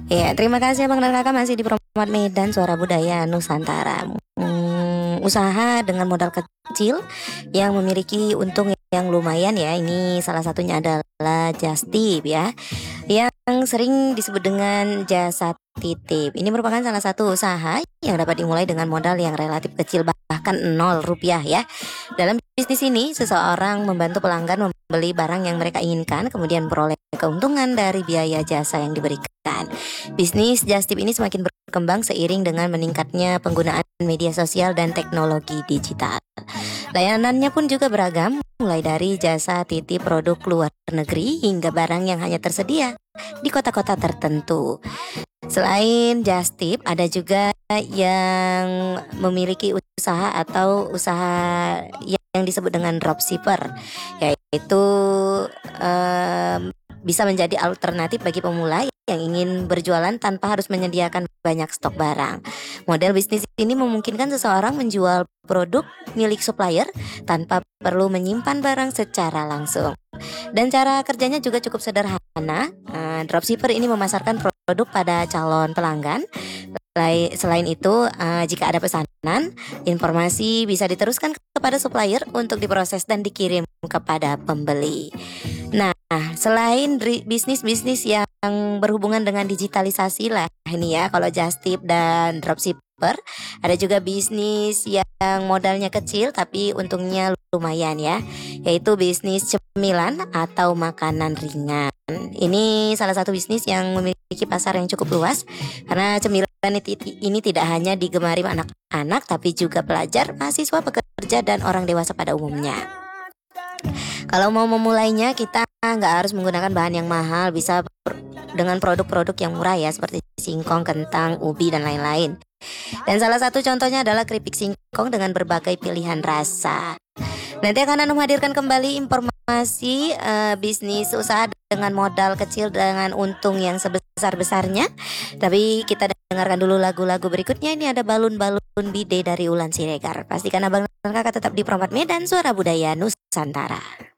Ya, terima kasih Abang dan Kakak masih di Promat Medan Suara Budaya Nusantara. Usaha dengan modal kecil yang memiliki untung yang lumayan ya. Ini salah satunya adalah Just Tip ya, yang sering disebut dengan jasa titip. Ini merupakan salah satu usaha yang dapat dimulai dengan modal yang relatif kecil, bahkan 0 rupiah ya. Dalam bisnis ini, seseorang membantu pelanggan membeli barang yang mereka inginkan, kemudian memperoleh keuntungan dari biaya jasa yang diberikan. Bisnis just tip ini semakin berkembang seiring dengan meningkatnya penggunaan media sosial dan teknologi digital. Layanannya pun juga beragam, mulai dari jasa titip produk luar negeri hingga barang yang hanya tersedia di kota-kota tertentu. Selain just tip, ada juga yang memiliki usaha atau usaha yang disebut dengan dropshipper, yaitu bisa menjadi alternatif bagi pemula yang ingin berjualan tanpa harus menyediakan banyak stok barang. Model bisnis ini memungkinkan seseorang menjual produk milik supplier tanpa perlu menyimpan barang secara langsung. Dan cara kerjanya juga cukup sederhana. Dropshipper ini memasarkan produk pada calon pelanggan. Selain itu, jika ada pesanan, informasi bisa diteruskan kepada supplier untuk diproses dan dikirim kepada pembeli. Nah, selain bisnis-bisnis yang berhubungan dengan digitalisasi lah ini ya, kalau just tip dan dropshipper, ada juga bisnis yang modalnya kecil tapi untungnya lumayan ya, yaitu bisnis cemilan atau makanan ringan. Ini salah satu bisnis yang memiliki pasar yang cukup luas karena cemilan ini tidak hanya digemari anak-anak tapi juga pelajar, mahasiswa, pekerja, dan orang dewasa pada umumnya. Kalau mau memulainya, kita nggak harus menggunakan bahan yang mahal, bisa dengan produk-produk yang murah ya, seperti singkong, kentang, ubi, dan lain-lain. Dan salah satu contohnya adalah keripik singkong dengan berbagai pilihan rasa. Nanti akan menghadirkan kembali informasi bisnis usaha dengan modal kecil dengan untung yang sebesar-besarnya. Tapi kita dengarkan dulu lagu-lagu berikutnya. Ini ada Balun-Balun Bide dari Ulan Siregar. Pastikan Abang dan Kakak tetap di Promat Medan Suara Budaya Nusantara.